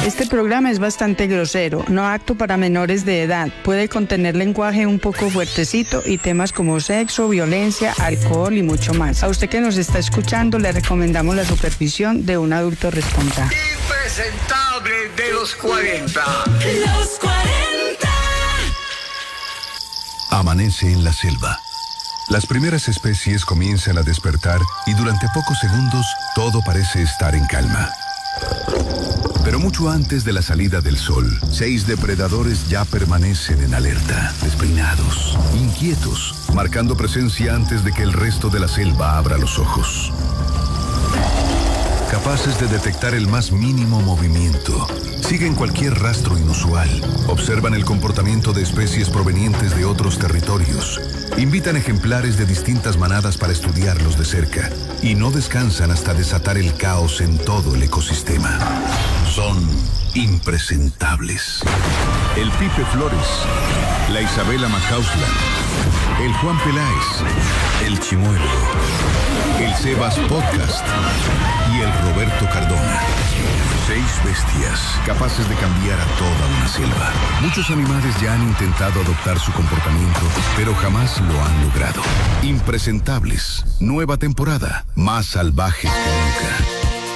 Este programa es bastante grosero, no apto para menores de edad. Puede contener lenguaje un poco fuertecito y temas como sexo, violencia, alcohol y mucho más. A usted que nos está escuchando le recomendamos la supervisión de un adulto responsable. Impresentable de los 40. Los 40. Amanece en la selva. Las primeras especies comienzan a despertar y durante pocos segundos todo parece estar en calma. Pero mucho antes de la salida del sol, 6 depredadores ya permanecen en alerta, despeinados, inquietos, marcando presencia antes de que el resto de la selva abra los ojos. Capaces de detectar el más mínimo movimiento, siguen cualquier rastro inusual, observan el comportamiento de especies provenientes de otros territorios, invitan ejemplares de distintas manadas para estudiarlos de cerca y no descansan hasta desatar el caos en todo el ecosistema. Son impresentables. El Pipe Flores, la Isabela Macauslan, el Juan Peláez, el Chimuelo, el Sebas Podcast y el Roberto Cardona. 6 bestias capaces de cambiar a toda una selva. Muchos animales ya han intentado adoptar su comportamiento, pero jamás lo han logrado. Impresentables. Nueva temporada. Más salvajes que nunca.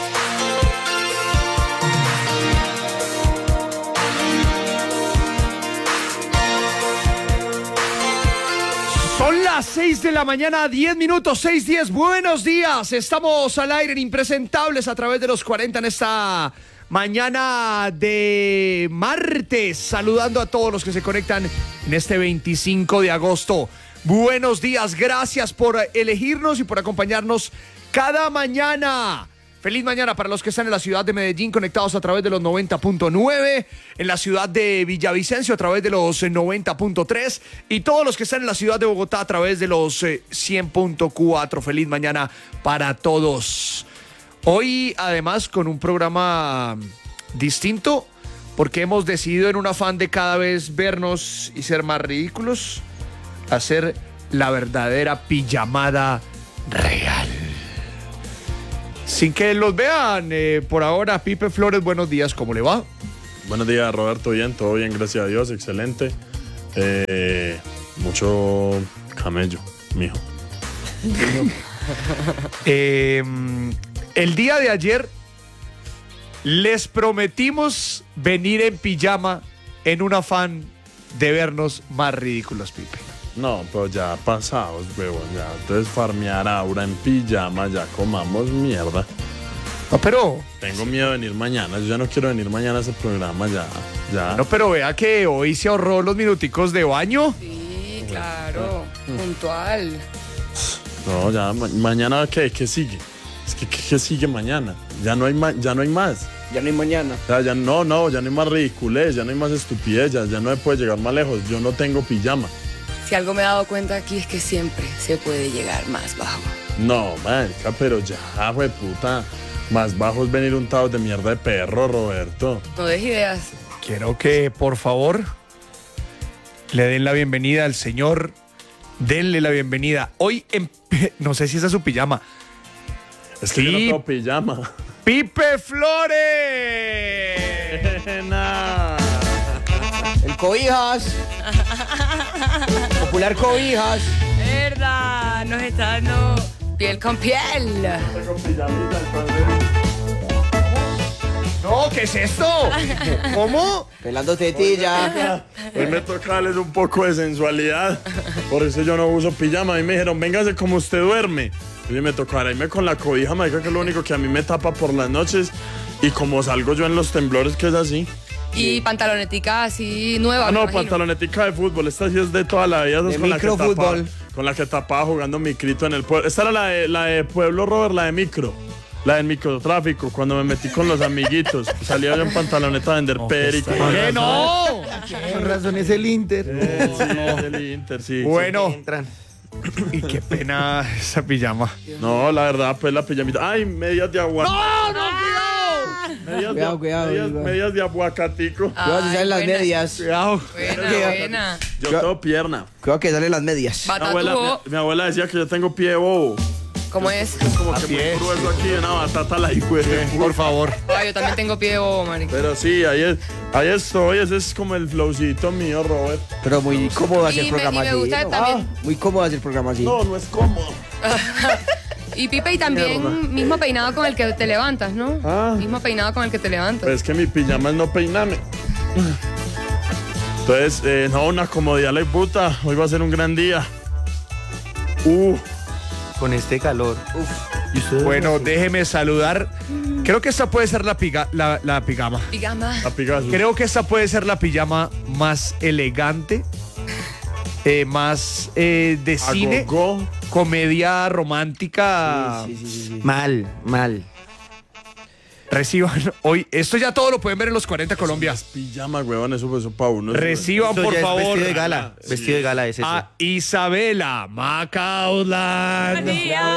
Son las 6 de la mañana, 10 minutos, 6:10. Buenos días. Estamos al aire en Impresentables a través de los 40 en esta mañana de martes. Saludando a todos los que se conectan en este 25 de agosto. Buenos días. Gracias por elegirnos y por acompañarnos cada mañana. Feliz mañana para los que están en la ciudad de Medellín conectados a través de los 90.9, en la ciudad de Villavicencio a través de los 90.3 y todos los que están en la ciudad de Bogotá a través de los 100.4. Feliz mañana para todos. Hoy además con un programa distinto porque hemos decidido en un afán de cada vez vernos y ser más ridículos, hacer la verdadera pijamada real. Sin que los vean, por ahora, Pipe Flores, buenos días, ¿cómo le va? Buenos días, Roberto, bien, todo bien, gracias a Dios, excelente. Mucho camello, mijo. El día de ayer les prometimos venir en pijama en un afán de vernos más ridículos, Pipe. No, pero ya pasados, huevón, ya. Entonces farmear ahora en pijama, ya comamos mierda. No, pero... Tengo miedo de venir mañana, yo ya no quiero venir mañana a ese programa, ya. No, pero vea que hoy se ahorró los minuticos de baño. Sí, claro, puntual. No, ya, mañana, ¿qué sigue? Es que, ¿qué sigue mañana? Ya no hay más. Ya no hay mañana. O sea, ya no hay más ridiculez, ya no hay más estupidez, ya no se puede llegar más lejos. Yo no tengo pijama. Si algo me he dado cuenta aquí es que siempre se puede llegar más bajo. No, marica, pero ya, güey, puta. Más bajo es venir untados de mierda de perro, Roberto. No des ideas. Quiero que, por favor, le den la bienvenida al señor. Denle la bienvenida. Hoy, no sé si esa es su pijama. Es que yo no tengo pijama. ¡Pipe Flores! El Cobijas. Popular Cobijas. Verdad, nos está dando piel con piel. No, ¿qué es esto? ¿Cómo? Pelando tetilla. Hoy me toca darles un poco de sensualidad. Por eso yo no uso pijama. A mí me dijeron, véngase como usted duerme. Y me tocará irme con la cobija, marica, que es lo único que a mí me tapa por las noches. Y como salgo yo en los temblores, que es así. Y pantalonetica así nueva. No, pantalonetica de fútbol. Esta sí es de toda la vida. De con microfútbol. Con la que tapaba jugando micrito en el pueblo. Esta era la de Pueblo, Robert, la de micro. La del microtráfico, cuando me metí con los amiguitos. Salía yo en pantaloneta a vender perico. ¿Qué no? Con razón es el Inter. Sí, es el Inter, sí. Bueno. Entran. Y qué pena esa pijama. No, la verdad, pues la pijamita. ¡Ay, medias de agua! ¡No, Cuidado. Medias de aguacatico. Cuidado si salen las buena. medias. Cuidado. Buena. Yo tengo pierna. Cuidado que salen las medias. Batatujo. Mi abuela decía que yo tengo pie de bobo. ¿Cómo es? Como que muy grueso aquí, una batata la hijo de Por favor. Ay, yo también tengo pie de bobo, marica. Pero sí, ahí estoy, ese es como el flowcito mío, Robert. Pero muy cómodo hacer Y programa me así. gusta ¿no? también. Muy cómodo hacer programa así. No, no es cómodo. Y Pipe, y también mismo peinado con el que te levantas, ¿no? Ah. Mismo peinado con el que te levantas. Pues es que mi pijama es no peiname. Entonces, no, una comodidad la puta. Hoy va a ser un gran día. Con este calor. ¿Y ustedes? Bueno, déjeme saludar. Creo que esta puede ser la pijama. Pijama. A Picasso. Creo que esta puede ser la pijama más elegante, más de A cine, gogo. comedia romántica. Sí. Mal. Reciban hoy, esto ya todo lo pueden ver en los 40 Colombia. Pijama, huevón, eso pa' uno. Reciban Esto por ya es favor Vestido de gala. Sí. Vestido de gala es eso. a Isabela Macaulay.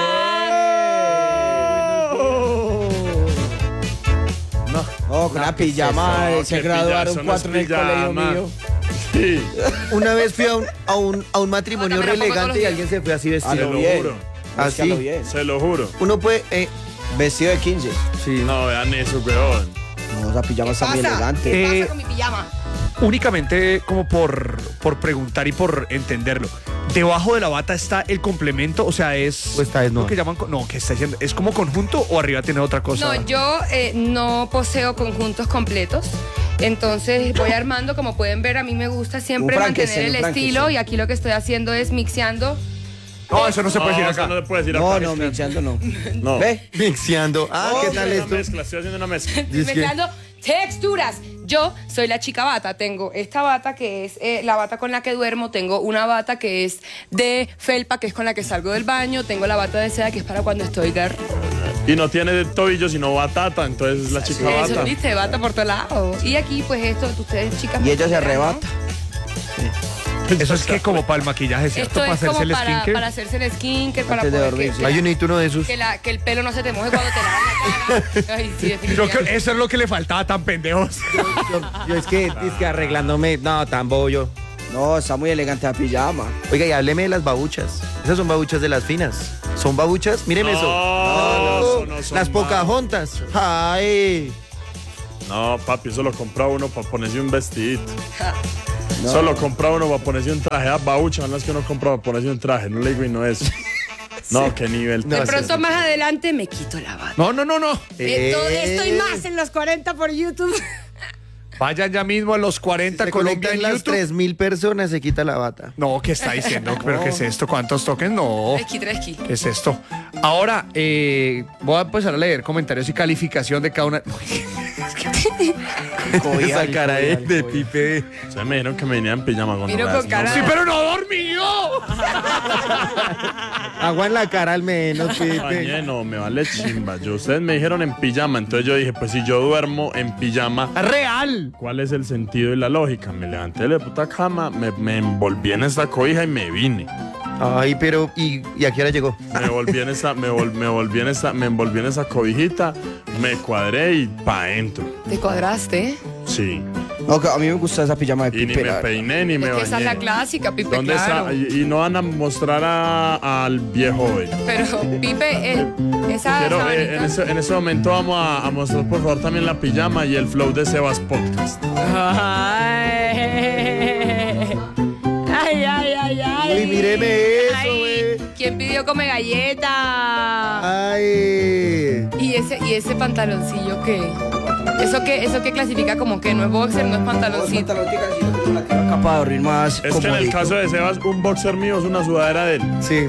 No, con una pijama no, se qué graduaron pillazo, no es 4 en el colegio pijama. mío. Sí, Una vez fui a un matrimonio No, también re lo pongo elegante y todos los alguien se fue así A vestido. lo lo bien. juro. Es que a lo Así. bien. se lo juro. Uno puede. Vestido de 15. Sí. No, vean eso, huevón. No, esa pijama está muy elegante. ¿Qué Eh, pasa con mi pijama? Únicamente como por preguntar y por entenderlo. Debajo de la bata está el complemento, o sea, es O está desnuda. lo que llaman, no, ¿qué está diciendo? ¿Es como conjunto o arriba tiene otra cosa? No, yo no poseo conjuntos completos. Entonces voy armando, como pueden ver, a mí me gusta siempre Un mantener Frankenstein, el un estilo Frankenstein. y aquí lo que estoy haciendo es mixeando. No, eso no se puede decir eso acá. no le puede decir No, acá. no, mixando no. No. ¿Ve? Mixeando. ¿Qué tal Una esto? mezcla, estoy haciendo una mezcla. Mezclando texturas. Yo soy la chica bata. Tengo esta bata que es la bata con la que duermo. Tengo una bata que es de felpa, que es con la que salgo del baño. Tengo la bata de seda que es para cuando estoy Y no tiene de tobillo, sino batata, entonces es la chica Eso, bata. viste, bata por todos lados. Y aquí, pues esto, ustedes chicas. Y ella se verán, ¿no? arrebata. Eso es que como para el maquillaje, ¿cierto? Esto Para es como hacerse el para skincare. hacerse el skincare, para Antes de poder dormir, sí. Hay un hito uno de esos. que el pelo no se te moje cuando te lavas la cara. Ay, sí, Yo creo definitivamente. que eso es lo que le faltaba tan pendejos. Yo es que arreglándome. No, tan bollo. No, está muy elegante la pijama. Oiga, y hábleme de las babuchas. Esas son babuchas de las finas. ¿Son babuchas? Míreme eso. No, no son Las Pocahontas. Ay. No, papi, eso lo compra uno para ponerse un vestidito. Eso lo compra uno para ponerse un traje. Ah, baucha, no es que uno compra para ponerse un traje. No le digo y no es. No, qué nivel. De pronto más adelante me quito la bata. No. Estoy más en los 40 por YouTube. Vayan ya mismo a los 40 Se Colombia conectan en las YouTube. 3.000 personas, se quita la bata. No, ¿qué está diciendo? ¿Pero qué es esto? ¿Cuántos toques? No. Tresqui. ¿Qué es esto? Ahora, voy a empezar a leer comentarios y calificación de cada una. Esa cara de Pipe. Ustedes me dijeron que me venía en pijama con Miro razón. con cara Sí, pero no dormido. Agua en la cara al menos, Pipe. Bañé, no, me vale chimba. Ustedes me dijeron en pijama, entonces yo dije, pues si yo duermo en pijama, Real. ¿cuál es el sentido y la lógica? Me levanté de la puta cama, me envolví en esta cobija y me vine. Ay, pero ¿y a qué hora llegó? Me envolví en esa cobijita, me cuadré y pa' adentro. Te cuadraste. Sí. No, a mí me gusta esa pijama de Y ni Pipe. me la verdad. peiné ni me Es que bañé. esa es la clásica, Pipe, ¿Dónde claro. está? Y no van a mostrar al viejo hoy. Pero, Pipe, esa Quiero, sabanita- en ese momento vamos a mostrar por favor también la pijama y el flow de Sebas Podcast. Ay. Uy, míreme eso, Ay, güey. ¿quién pidió come galleta? Ay. ¿Y ese pantaloncillo qué? ¿Eso qué clasifica como que no es boxer, no es No, es pantaloncito? pantaloncita, sino que es una capa de dormir más Es que en el comodito. caso de Sebas, un boxer mío es una sudadera de él. Sí.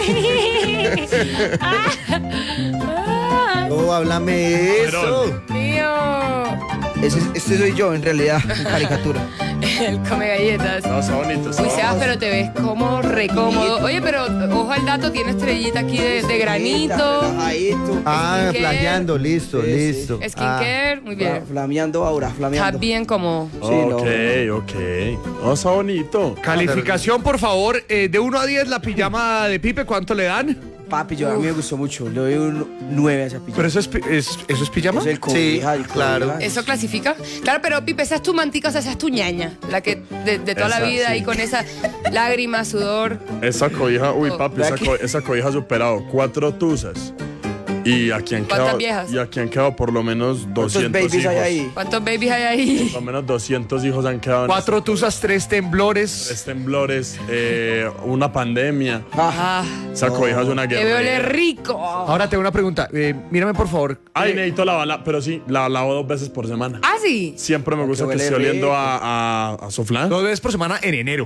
No, háblame de eso. Mío. Este soy yo, en realidad, en caricatura. El come galletas. No, está bonito. está Uy, Sebas, bonito. pero te ves como re cómodo. Oye, pero ojo al dato, tiene estrellita aquí de granito. Relajadito. Ah, Skincare. plagiando, listo, Sí, sí. listo. Skincare, muy bien. Flameando ahora, Está flameando. bien como... Sí, no. Ok. No, está bonito. Calificación, por favor, de 1 a 10, la pijama de Pipe, ¿cuánto le dan? Papi, a mí me gustó mucho. Le doy un 9 a esa pijama. ¿Pero eso es pijama? Es el cobija, el claro. cobija. ¿Eso clasifica? Claro, pero Pipe, esa es tu mantica, o sea, esa es tu ñaña. La que de toda la Esa, vida sí. y con esa lágrima, sudor. Esa cobija, uy, papi, Vea esa cobija ha superado 4 tuzas. Y aquí han ¿Cuántas quedado, viejas? y aquí han quedado por lo menos 200 ¿Cuántos babies hijos. hay ahí? ¿Cuántos babies hay ahí? Por lo menos 200 hijos han quedado. en 4 tuzas, 3 temblores. 3 temblores, una pandemia. Ah, Esa cobija es una que veo guerrera. rico. Ahora tengo una pregunta. Mírame, por favor. Ay, necesito lavarla, pero sí, la lavo 2 veces por semana. Ah, sí. Siempre me gusta que huele esté oliendo rico. a soflán. 2 veces por semana en enero.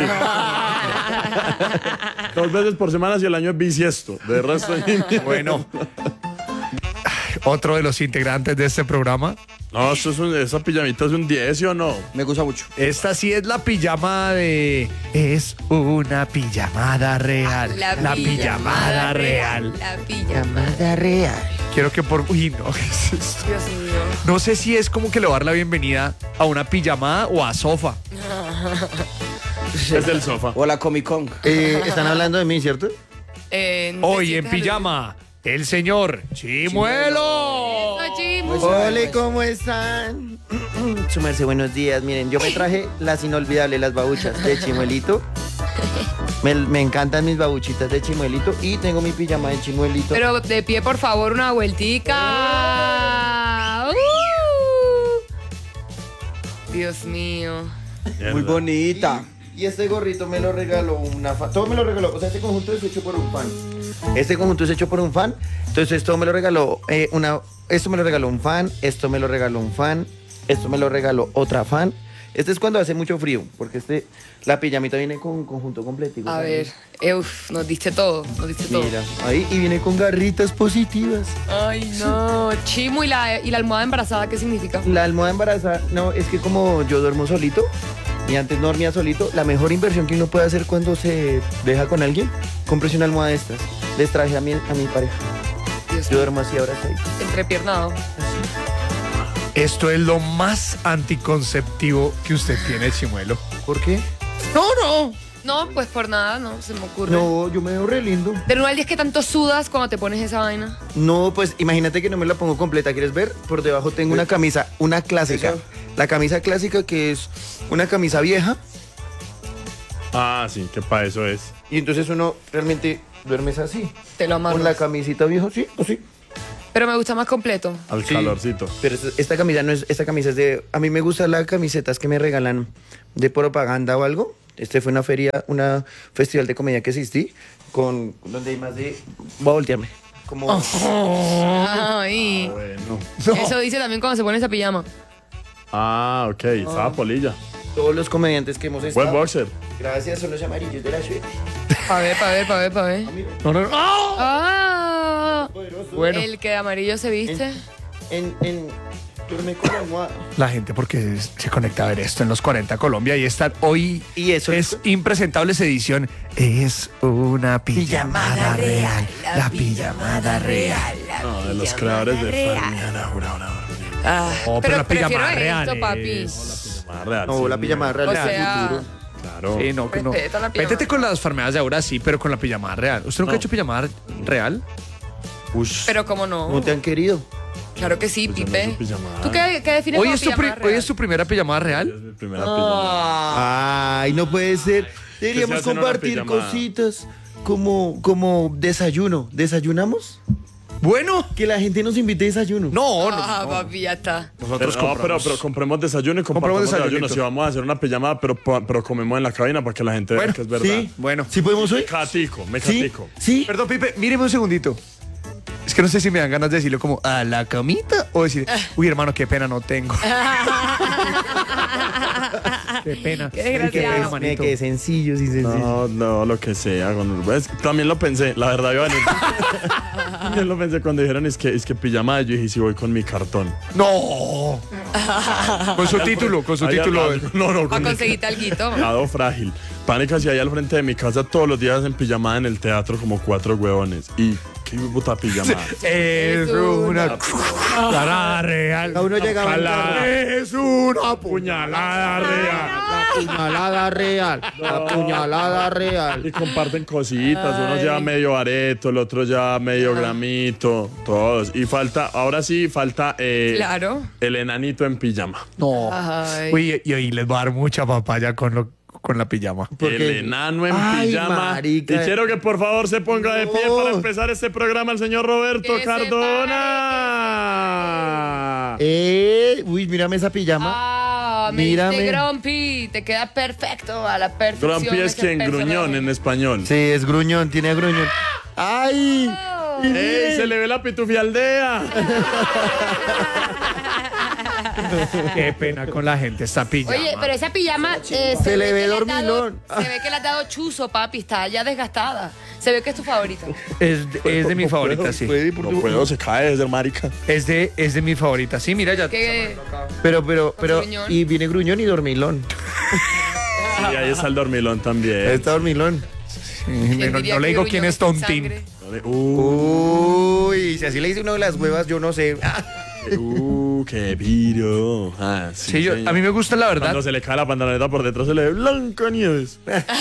2 veces por semana si el año es bisiesto. De resto, Bueno. Otro de los integrantes de este programa. no, esa pijamita es un 10, ¿sí o no? Me gusta mucho. Esta sí es la pijama de... Es una pijamada real. La pijamada real. La pijamada. real. Quiero que por... Uy, no, ¿qué es esto? Dios mío. No sé si es como que le va a dar la bienvenida a una pijamada o a sofá. Es del sofá. O la Comic Con. Están hablando de mí, ¿cierto? Hoy en pijama, el señor Chimuelo. Eso, Chimu. Hola, ¿cómo están? Su merced, buenos días. Miren, yo me traje las inolvidables, las babuchas de Chimuelito. Me encantan mis babuchitas de Chimuelito y tengo mi pijama de Chimuelito. Pero de pie, por favor, una vueltica. Dios mío. Muy bonita. Y este gorrito me lo regaló una fan. Todo me lo regaló. O sea, este conjunto es hecho por un fan. Este conjunto es hecho por un fan. Entonces, esto me lo regaló esto me lo regaló un fan. Esto me lo regaló un fan. Esto me lo regaló otra fan. Este es cuando hace mucho frío. Porque la pijamita viene con un conjunto completo. A ver, nos diste todo, Mira, ahí. Y viene con garritas positivas. Ay, no. Chimu, ¿y la almohada embarazada qué significa? La almohada embarazada, no, es que como yo duermo solito y antes no dormía solito, la mejor inversión que uno puede hacer cuando se deja con alguien, cómprese una almohada de estas. Les traje a mi pareja. Dios Yo mío. duermo así ahora estoy. Entrepiernado. Esto es lo más anticonceptivo que usted tiene, Chimuelo. ¿Por qué? No, pues por nada, no, se me ocurre. No, yo me veo re lindo. Del 1 al 10, ¿qué tanto sudas cuando te pones esa vaina? No, pues imagínate que no me la pongo completa, ¿quieres ver? Por debajo tengo una camisa, una clásica. Eso. La camisa clásica que es una camisa vieja Ah, sí, que para eso es. y entonces uno realmente duermes así. Te lo Con la amarras. camisita vieja, sí, así. Pero me gusta más completo. Al Sí. calorcito. Pero esta camisa no es, esta camisa es de, a mí me gustan las camisetas que me regalan de propaganda o algo. Este fue una festival de comedia que asistí donde hay más de, voy a voltearme, como, Ay. Bueno. Eso dice también cuando se pone esa pijama. Ah, ok, estaba polilla. todos los comediantes que hemos estado. Buen boxer. Gracias, son los amarillos de la suerte. Pa' ver. No, no, no. ¡Ah! Ah. Bueno. El que de amarillo se viste. Duerme con la almohada. La gente porque se conecta a ver esto en los 40 Colombia y están hoy Y eso es Impresentables edición. Es una pijamada real. La pijamada real. No, de los creadores de fan. Ah, Oh, pero la prefiero pijama real esto, papi. es- Real, No, sí, la pijamada real O es el sea, futuro. Claro. Sí, no, que no. Respeta la pijamada. Métete con las farmeadas de ahora sí, pero con la pijamada real. ¿Usted nunca No. ha hecho pijamada real? Ush, Pero cómo no. ¿cómo te han querido? Claro que sí, Pues yo no Pipe. uso pijamada. ¿Tú qué defines Hoy como es, tu pijamada hoy real? es tu primera pijamada Es real. mi primera pijamada. Ay, no puede ser. Deberíamos hace en una compartir pijamada? cositas como desayuno. ¿Desayunamos? Bueno. Que la gente nos invite a desayuno. No, Ah, papi, ya está. Nosotros Pero compremos desayuno y Compremos compartimos desayuno. desayunito. Si vamos a hacer una pijamada, pero comemos en la cabina para que la gente vea Bueno, que es verdad. ¿Sí? Bueno. ¿Sí podemos hoy? Me ¿Sí? catico. ¿Sí? Perdón, Pipe, míreme un segundito. Es que no sé si me dan ganas de decirlo como a la camita o decir, uy, hermano, qué pena no tengo. Qué pena. Qué desgraciado. Qué pena, Me manito. quedé sencillo, sí, sencillo. No, lo que sea. También lo pensé, la verdad, Iván. Yo lo pensé cuando dijeron es que pijamada. Yo dije, si voy con mi cartón. No. Con su título, con su Ahí título. al lado, No, Para con mi conseguirte alguito. lado frágil. Pánica, si hay al frente de mi casa todos los días en pijamada en el teatro como 4 huevones. Y qué puta pijama. Es una puñalada real. A uno llegaba en carro. Es una puñalada real. La puñalada real. La puñalada real. Y comparten cositas, uno lleva medio areto, el otro lleva medio gramito, todos. Y ahora sí falta Claro. el enanito en pijama. No. Ay. Uy, y ahí les va a dar mucha papaya con la pijama. El enano en Ay, pijama. marica. Y quiero que por favor se ponga de pie para empezar este programa el señor Roberto Que se Cardona. Uy, mírame esa pijama. Ah, me Mírame. diste Grumpy. Te queda perfecto, a la perfección. Grumpy es ese quien personaje. gruñón en español. Sí, es gruñón, tiene gruñón. ¡Ay! ¡Ey, se le ve la pitufialdea! Qué pena con la gente esta pijama. Oye, pero esa pijama Se le ve que has dado- dormilón. Se ve que le has dado chuzo, papi. Está ya desgastada. Se ve que es tu favorita. Es de mi favorita, sí. No puedo, se cae desde el marica. Es de mi favorita. Sí, mira, ya. ¿Qué? Pero, gruñón. y viene gruñón y dormilón. Y ahí está el dormilón también. Está dormilón. ¿Quién No diría le que digo gruñón quién es sin Tontín. sangre? Uy, si así le dice uno de las huevas, yo no sé. Qué piro. Ah, Sí, señor. a mí me gusta la verdad. Cuando se le cae la pantaloneta por detrás se le ve Blancanieves.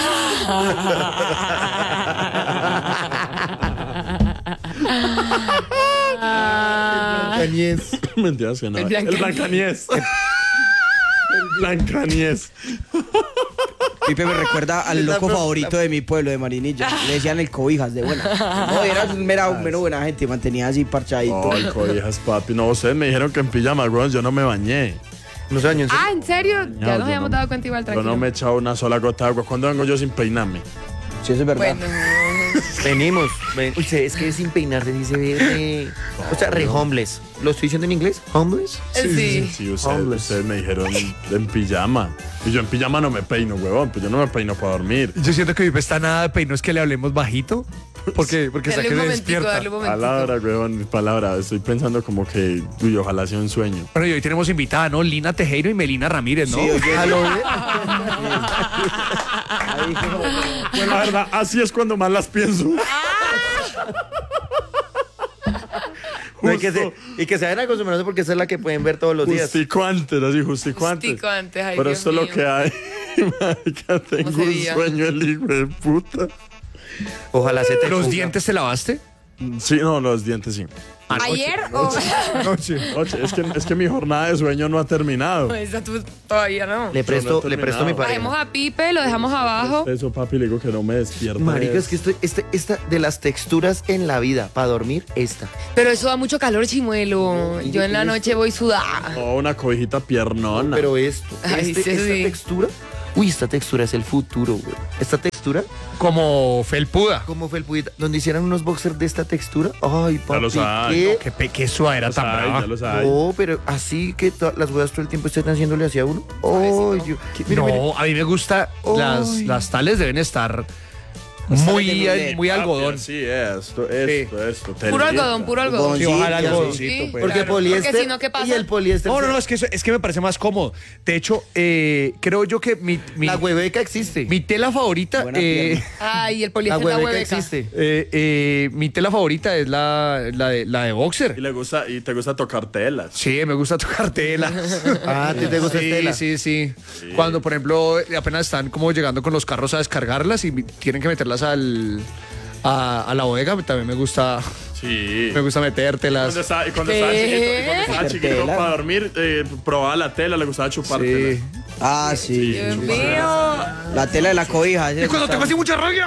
Cañez. Mentiras que no. El El Blancanieves. Blancanieves. El Blancanieves. Pipe me recuerda al loco favorito de mi pueblo, de Marinilla. Le decían el cobijas de buena. No, era un mero buena gente, mantenía así parchadito. Ay, cobijas, papi. No, ustedes me dijeron que en pijama, weón, yo no me bañé. No se bañó en serio. Ah, ¿en serio? No, Ya yo nos habíamos no- dado cuenta igual, Yo tranquilo. no me he echado una sola gota de agua. ¿Cuándo vengo yo sin peinarme? Sí, eso es verdad. Bueno, Venimos. Uy, es que sin peinarse dice re. O sea, re homeless. ¿Lo estoy diciendo en inglés? ¿Homeless? sí. Sí, Homeless. ustedes me dijeron en pijama. Y yo en pijama no me peino, huevón. Pues yo no me peino para dormir. Yo siento que Vipe está nada de peino, es que le hablemos bajito. Porque Dale saque un se momentico, despierta. dale un momentico. Palabra, huevón, palabra. Estoy pensando como que, uy, ojalá sea un sueño. Bueno, y hoy tenemos invitada, ¿no? Lina Tejero y Melina Ramírez, ¿no? Sí, oye, ¿A lo ve? ahí como- Pues la verdad, así es cuando más las pienso. No, y que se vayan acostumbrando porque esa es la que pueden ver todos los días. Justico antes, así, justico antes. Justico antes, ay, Pero Dios esto es lo mío. que hay. Marica, tengo un sería? sueño, el hijo de puta. Ojalá se te ¿Los ponga. dientes te lavaste? Sí, no, los dientes sí. ¿Ayer o...? Oye, es que mi jornada de sueño no ha terminado. Esa tú todavía no. Le presto mi Trajemos pareja. a Pipe, lo dejamos abajo. Eso, papi, le digo que no me despierta. Marica, es que esta de las texturas en la vida, para dormir, esta. Pero eso da mucho calor, chimuelo. Yo en la noche voy sudada. No, una cobijita piernona. Pero esto, Ay, sí, esta sí. textura. Uy, esta textura es el futuro, güey. Esta textura, Como felpuda. ¿cómo fue el pudita? Donde hicieran unos boxers de esta textura. Ay, papi, los hay, ¿qué? Qué suadera tan brava. Ya los hay. No, pero así que las huevas todo el tiempo estén haciéndole hacia uno. Ay, Dios. Mire, No, mire. a mí me gusta, Ay. las tales deben estar tales muy, de Nutella. muy algodón. Sí, esto. Puro algodón, puro algodón. Sí, ojalá Sí, algodoncito, Sí, pues. Porque claro. poliéster. Porque si no, ¿qué pasa? Y el poliéster. No, es que me parece más cómodo. De hecho, creo yo que La hueveca existe. mi tela favorita, Buena pierna. Ay, el La poliéster la hueveca hueveca. existe. mi tela favorita es la de boxer. Y te gusta tocar telas. Sí, me gusta tocar tela. Ah, ¿a ti te gusta Sí, Estela? sí. Cuando, por ejemplo, apenas están como llegando con los carros a descargarlas y tienen que meterlas a la bodega, también me gusta Sí. metértelas. Cuando estaba chiquito Tela. para dormir, probaba la tela, le gustaba chupártela. Sí. Ah, sí. Dios mío. La tela de la cobija. Y cuando tengo así mucha rabia.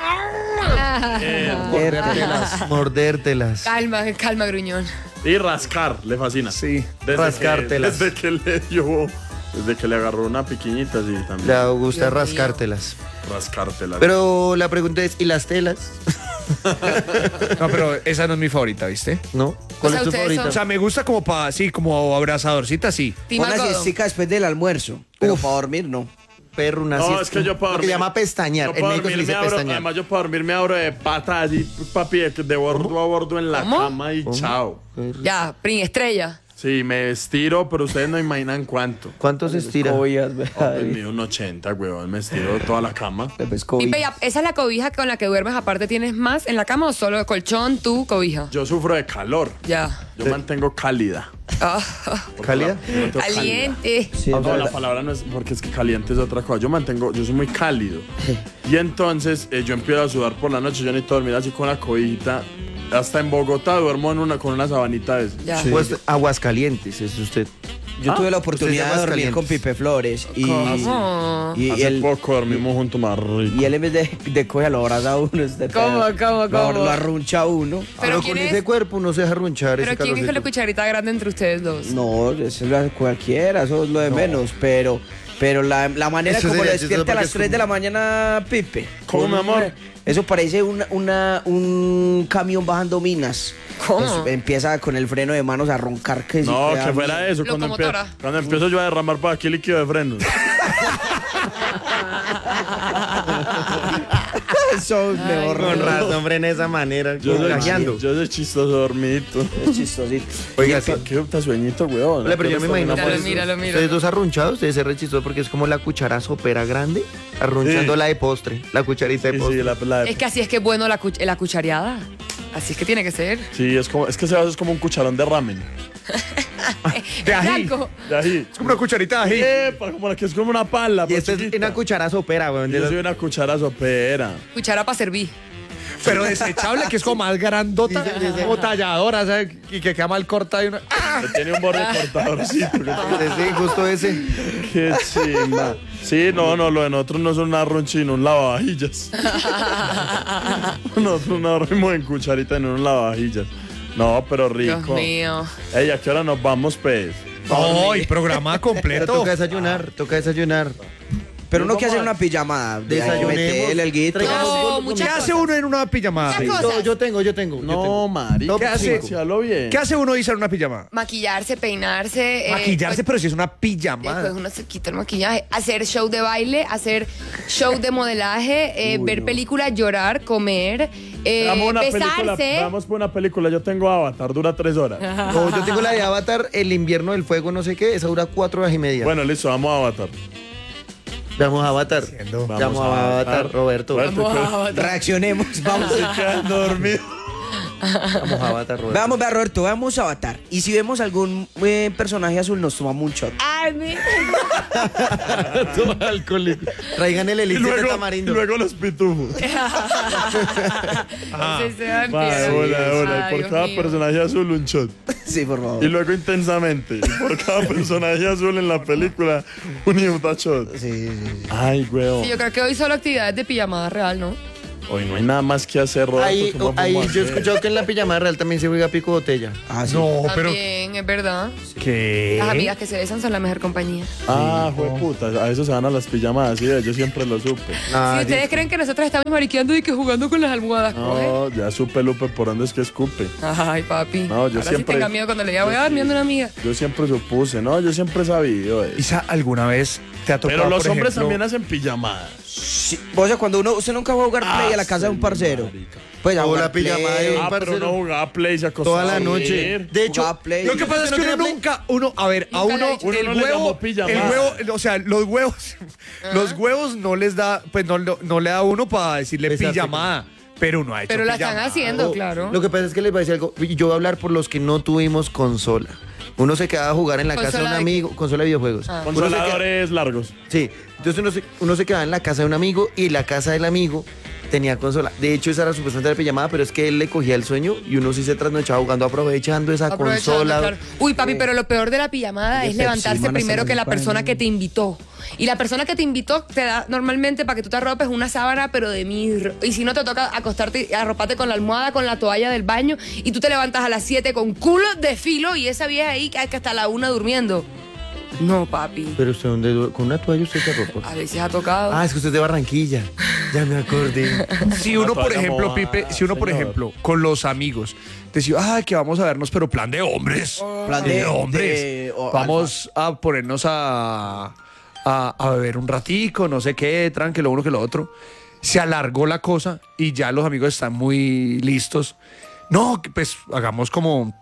Mordértelas. Calma, gruñón. Y rascar, le fascina. Sí. Rascártelas. Desde que le dio, desde que le agarró una piquiñita, sí, también. Le gusta Dios mío. rascártelas. Rascártela. Pero la pregunta es, ¿y las telas? No, pero esa no es mi favorita, ¿viste? ¿No? ¿Cuál O sea, es tu ustedes favorita? son- O sea, me gusta como como abrazadorcita, sí. Team Una algodón. siestica después del almuerzo. Pero para dormir, no. Perro, una No, siesta. es que yo puedo Lo que dormir. llama pestañear. Yo En para México se dormir dice me abro, pestañear. además yo para dormir me abro de pata así, papi, de bordo a bordo en la ¿Cómo? cama y chao. Ya, Prin Estrella. Sí, me estiro, pero ustedes no imaginan cuánto. ¿Cuánto se estira? Cobijas, Pues mido un 80, weón. Me estiro toda la cama. Pipe, ya, ¿esa es la cobija con la que duermes? Aparte, ¿tienes más en la cama o solo colchón, tú, cobija? Yo sufro de calor. Ya. Yo mantengo cálida. Ah, ¿Cálida? Yo mantengo caliente. Sí, No, es la verdad. palabra no es porque es que caliente es otra cosa. Yo soy muy cálido. Y entonces yo empiezo a sudar por la noche. Yo necesito dormir así con la cobijita. Hasta en Bogotá duermo con una sabanita de esas. Ya. Pues Aguascalientes, es usted. Yo tuve la usted oportunidad es de dormir Aguascalientes. con Pipe Flores ¿Cómo? y Hace él, poco dormimos juntos más rico. y él en vez de coger lo abraza a uno. ¿Cómo? Lo arruncha a uno. ¿Pero Pero quién con es? ese cuerpo uno se deja runchar. ¿Pero ese quién es calorcito. la cucharita grande entre ustedes dos? No, eso es cualquiera, eso es lo de menos, pero la manera Eso como sería lo despierta a chistoso las porque 3 de es la mañana, Pipe. ¿Cómo, mi amor? Eso parece un camión bajando minas. ¿Cómo? Eso empieza con el freno de manos a roncar que No, sí, que fuera eso. Locomotora. Cuando empiezo yo a derramar por aquí líquido de frenos. Eso es mejor. Con razón, hombre, en esa manera. Contagiando. Yo soy chistoso dormidito. Es chistosito. Oiga, ¿Qué, sí. qué puta sueñito, weón? Hola, pero yo me imagino Míralo, pues, míralo. ustedes dos arrunchados, debe ser re chistoso porque es como la cuchara sopera grande, arrunchando Sí. la de postre, la cucharita de Sí, postre. sí, la Es que así es que es bueno la cuchareada. Así es que tiene que ser. Sí, es que ese vaso es como un cucharón de ramen. De ají. Blanco. De ahí. Es como una cucharita de ají. Epa, como la que es como una pala. Y pues, esta es chiquita. una cuchara sopera, weón. Yo soy una cuchara sopera. Cuchara para servir. Pero desechable, que es como más grandota, como talladora, ¿sabes? Y que queda mal cortada y uno... ¡Ah! Que tiene un borde cortadorcito. Sí, justo ese. Qué chimba. Sí, no, lo de nosotros no es un arroz chino, un lavavajillas. Nosotros no dormimos en cucharita en un lavavajillas. No, pero rico. Dios mío. Ey, ¿a qué hora nos vamos, pues? No, y programa Pero completo. toca desayunar. Pero uno que hace una pijamada. Desayunemos. Meterle alguito. No, ¿Qué muchas hace cosas. uno en una pijamada? Muchas cosas. Yo tengo. No, marica. ¿Qué hace? Sí, hazlo bien. ¿Qué hace uno, Isa, en una pijamada? Maquillarse, peinarse. Maquillarse, pero si es una Después pijamada. uno se quita el maquillaje, hacer show de baile, hacer show de modelaje, ver películas, llorar, comer, Veamos una película. besarse. Vamos por una película. Yo tengo Avatar, dura 3 horas. No, yo tengo la de Avatar, el invierno del fuego, no sé qué, esa dura 4 horas y media. Bueno, listo, vamos a Avatar. Vamos a Avatar. Vamos Vamos a Avatar, Roberto. Reaccionemos. Vamos. Quedando dormido. Vamos a Avatar, Roberto. Vamos, vea, Roberto, vamos a Avatar. Y si vemos algún personaje azul, nos tomamos un shot. Ay, me... Todo alcohólico. Traigan el Y elixir de luego, tamarindo. y luego los pitufos. Hola. Y por cada personaje azul, un shot. Sí, por favor. Y luego intensamente. Y por cada personaje azul en la película, un Utah shot. Sí. Ay, weón. Sí, yo creo que hoy solo actividades de pijamada real, ¿no? Hoy no hay nada más que hacer, Roberto. Ahí, ¿qué más ahí vamos a yo he hacer? escuchado que en la pijamada real también se juega pico botella. Ah, sí. No, pero... También, es verdad. ¿Qué? Las amigas que se besan son la mejor compañía. Ah, jueputa, a eso se van a las pijamadas, sí, yo siempre lo supe. Ah, Si ustedes creen que nosotros estamos mariqueando y que jugando con las almohadas, coge. No, ya supe, Lupe, por dónde es que escupe. Ay, papi. No, yo Ahora siempre- sí tenga miedo cuando le diga, voy a dormir donde una amiga. Yo siempre supuse, ¿no? Yo siempre he sabido eso. Isa, ¿alguna vez te ha tocado, Pero los por hombres ejemplo, también hacen pijamadas. Sí. O sea, cuando usted nunca va a jugar play a la casa de un parcero. Pues a O jugar la pijamada de Play. un Ah, pero parcero. no jugaba play, se acostaba Toda la a noche. dormir. De hecho, Jugaba Play. Lo que pasa es que uno nunca, a ver, a Nunca le uno, he dicho. Uno el no le llamó huevo, pijamada. o sea, los huevos no les da, pues no le da a uno para decirle Besarte. pijamada, pero uno ha hecho Pero la están pijamada. haciendo, o- claro. Lo que pasa es que les voy a decir algo. Yo voy a hablar por los que no tuvimos consola. Uno se quedaba a jugar en la casa de ¿Consola un de amigo, consola de videojuegos. Ah. Uno se queda- Consoladores largos. Sí, entonces uno se quedaba en la casa de un amigo y la casa del amigo tenía consola. De hecho, esa era supuestamente la pijamada, pero es que él le cogía el sueño y uno sí se trasnochaba jugando, aprovechando esa Aprovechando, consola. claro. Uy, papi, pero lo peor de la pijamada es De levantarse Pepsi Man primero hasta que la los persona panes. que te invitó. Y la persona que te invitó te da normalmente para que tú te arropes una sábana, pero de mirro. Y si no, te toca acostarte y arroparte con la almohada, con la toalla del baño. Y tú te levantas a las 7 con culo de filo y esa vieja ahí que hasta la 1 durmiendo. No, papi. Pero usted, con una toalla usted se arropa. A veces ha tocado. Ah, es que usted es de Barranquilla. Ya me acordé. Si uno, por toalla ejemplo, mojada, Pipe, si uno, por señor. ejemplo, con los amigos, decía, que vamos a vernos, pero plan de hombres. Plan de de- hombres. o Vamos a ponernos a beber un ratico, no sé qué, tranquilo, uno que lo otro. Se alargó la cosa y ya los amigos están muy listos. No, que pues hagamos como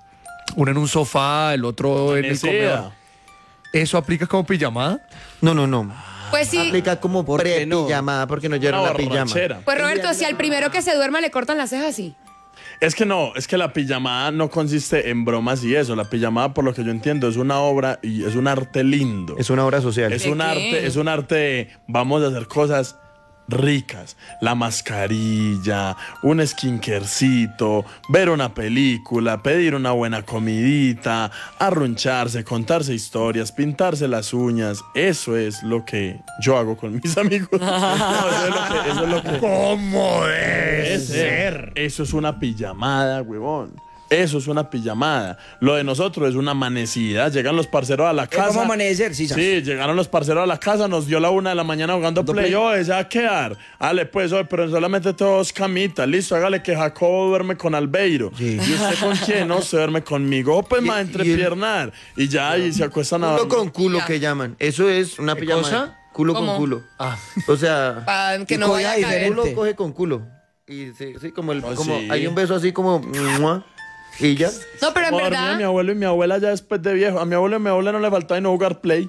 uno en un sofá, el otro en el comedor. ¿Eso aplica como pijamada? No. Pues sí. Aplica como ¿Por qué no? pre-pijamada porque no llevan la pijama. Pues Roberto, si al primero que se duerma le cortan las cejas, sí. Es que no, es que la pijamada no consiste en bromas y eso. La pijamada, por lo que yo entiendo, es una obra y es un arte lindo. Es una obra social. Es un arte de vamos a hacer cosas ricas. La mascarilla, un skincarecito, ver una película, pedir una buena comidita, arruncharse, contarse historias, pintarse las uñas. Eso es lo que yo hago con mis amigos. Eso es lo que ¿Cómo debe ser? Eso es una pijamada, huevón. Eso es una pijamada. Lo de nosotros es una amanecida. Llegan los parceros a la casa. ¿Cómo amanecer? Sí, llegaron los parceros a la casa, nos dio la 1 de la mañana jugando play. Se va a quedar. Dale, pues, pero solamente todos camitas. Listo, hágale que Jacobo duerme con Albeiro. Sí. ¿Y usted con quién? No, se duerme conmigo. Pues, más entrepiernar. Y ya, y se acuestan a dormir. Culo con culo que llaman. Eso es una pijamada. ¿Cosa? Culo ¿Cómo? con culo. O sea, Para que no vaya a caer. culo coge con culo. Y sí, como sí. hay un beso así como y ya. No, pero en verdad. A mi abuelo y mi abuela ya después de viejo. A mi abuelo y mi abuela no le faltaba y no jugar play.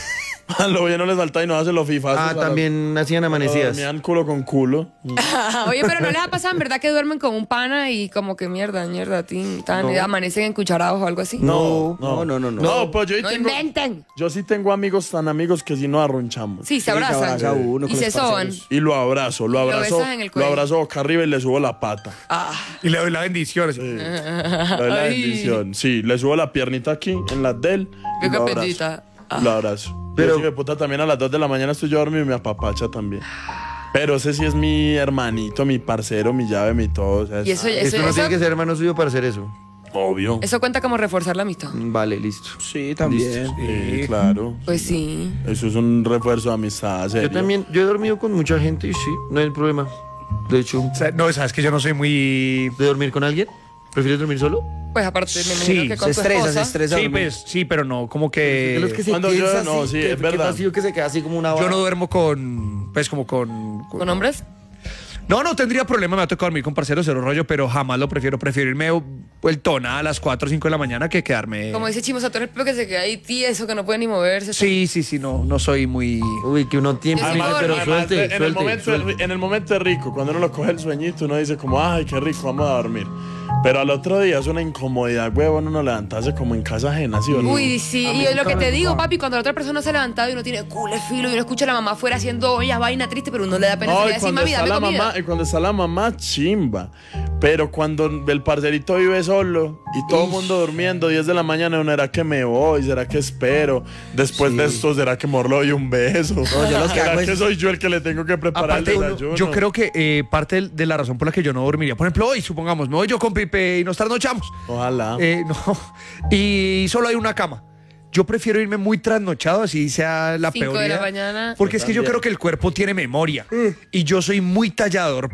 A lo bien no les faltaba y no hacer los fifas. También hacían amanecidas. Dormían culo con culo. Oye, pero no les ha pasado en verdad que duermen con un pana y como que mierda, amanecen encucharados o algo así. No. No, pues yo No inventen. Yo sí tengo amigos tan amigos que si nos arrunchamos. Sí, se abrazan. uno Y se soban. Y lo abrazo. Lo besas en el cuello. Lo abrazo boca arriba y le subo la pata. Y le doy la bendición. Sí. Le doy la bendición. Sí, le subo la piernita aquí en la del. Qué lo abrazo. capetita. Lo abrazo. Pero Pero puta, también a las 2 de la mañana estoy yo dormido y me apapacha también. Pero ese sí es mi hermanito, mi parcero, mi llave, mi todo. O sea, Y eso no tiene que ser hermano suyo para hacer eso. obvio. Eso cuenta como reforzar la amistad. Vale, listo. Sí, también. Sí, claro. Pues sí. Eso es un refuerzo de amistad, serio. Yo he dormido con mucha gente y sí, no hay problema. De hecho, O sea, no, sabes que yo no soy muy... ¿de dormir con alguien? ¿Prefieres dormir solo? Pues aparte, me imagino Sí, que con Se tu estresa, esposa. Sí, dormir. pues, sí, pero no, como De los que... que se Cuando yo- piensa no, así, sí, que es verdad. vacío que se queda así como una Yo vara. no duermo con... Pues como con... ¿Con hombres? No tendría problema, me ha tocado dormir con parceros, cero rollo, pero jamás lo prefiero. Prefiero irme vueltona a las 4 o 5 de la mañana que quedarme... Como dice Chimo Sator, el pelo que se queda ahí tieso, que no puede ni moverse. Sí, no soy muy... Uy, que uno tiene... Yo sí Pero duermo. suelte, En el momento es rico, cuando uno lo coge el sueñito, uno dice como, ay, qué rico, vamos a dormir. Pero al otro día es una incomodidad, huevón, uno levantarse como en casa ajena, ¿sí o no? Uy, sí, y es lo que te digo, papi, cuando la otra persona se ha levantado y uno tiene culo, filo, y uno escucha a la mamá afuera haciendo ollas, vaina triste, pero uno le da pena No, salir y así, cuando mami, está dame la comida. mamá, y cuando está la mamá, chimba. Pero cuando el parcerito vive solo y todo el mundo durmiendo, 10 de la mañana, ¿no será que me voy? ¿Será que espero? Después de esto, ¿será que morlo y un beso? yo lo que ¿Será hago que es- soy yo el que le tengo que preparar Aparte, el desayuno? yo creo que parte de la razón por la que yo no dormiría, por ejemplo, hoy, supongamos, me voy yo con Pipe y nos trasnochamos. Ojalá. No, y solo hay una cama. Yo prefiero irme muy trasnochado, así sea la 5 peor de la idea, mañana. porque es que yo también. creo que el cuerpo tiene memoria y yo soy muy tallador